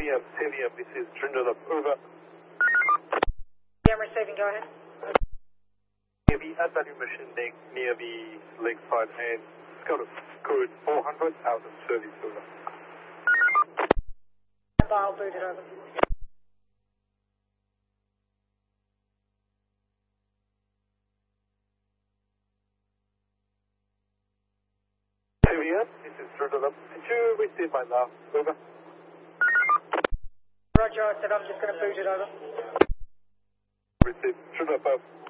Helium, this is Trinidad, over. I'm receiving, go ahead. Near the add value machine deck, near the leg side and SCOTUS code 400, out of service, over. Dial booted over. Helium, this is Trinidad. Did you receive my last, over? Roger, I said I'm just going to boot it over. Received, Trinidad,